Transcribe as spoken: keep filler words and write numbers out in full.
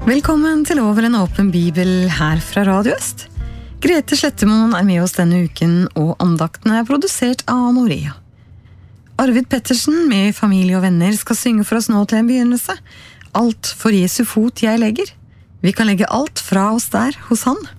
Velkommen til Over en åpen bibel her fra Radio Øst. Grete Slettemoen er med oss denne uken, og andakten er produsert av Norea. Arvid Pettersen med familie og venner skal synge for oss nå til en begynnelse. Alt for Jesu fot jeg legger. Vi kan legge alt fra oss der hos han.